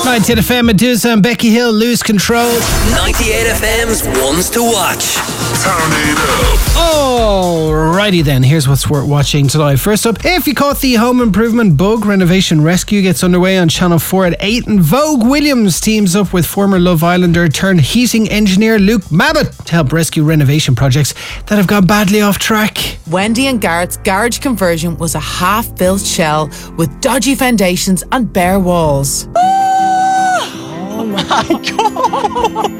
98 FM, Medusa and Becky Hill, Lose Control. 98 FM's Ones to Watch. Turn it up. Alrighty then, here's what's worth watching tonight. First up, if you caught the Home Improvement bug, Renovation Rescue gets underway on Channel 4 at 8, and Vogue Williams teams up with former Love Islander turned heating engineer Luke Mabbitt to help rescue renovation projects that have gone badly off track. Wendy and Garrett's garage conversion was a half-built shell with dodgy foundations and bare walls. Oh my God!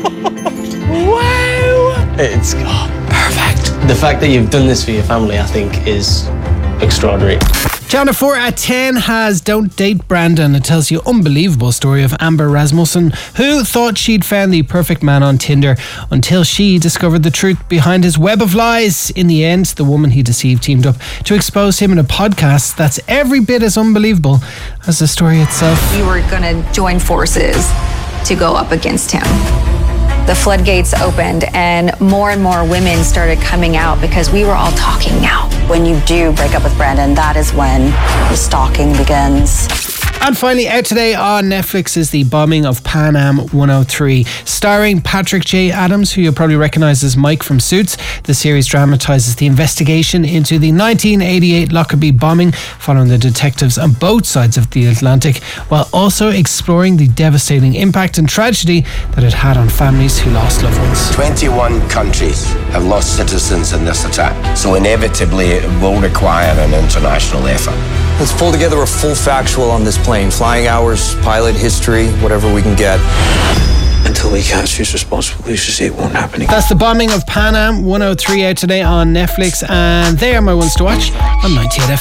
Wow! It's perfect. The fact that you've done this for your family, I think, is extraordinary. Channel 4 at 10 has Don't Date Brandon. It tells you unbelievable story of Amber Rasmussen, who thought she'd found the perfect man on Tinder until she discovered the truth behind his web of lies. In the end, the woman he deceived teamed up to expose him in a podcast that's every bit as unbelievable as the story itself. We were going to join forces to go up against him. The floodgates opened and more women started coming out because we were all talking now. When you do break up with Brandon, that is when the stalking begins. And finally, out today on Netflix is The Bombing of Pan Am 103, starring Patrick J. Adams, who you'll probably recognise as Mike from Suits. The series dramatises the investigation into the 1988 Lockerbie bombing, following the detectives on both sides of the Atlantic, while also exploring the devastating impact and tragedy that it had on families who lost loved ones. 21 countries have lost citizens in this attack, so inevitably it will require an international effort. Let's pull together a full factual on this plane. Flying hours, pilot history, whatever we can get. Until we catch who's responsible, we should say it won't happen again. That's The Bombing of Pan Am 103 out today on Netflix, and they are my ones to watch on 98 FM.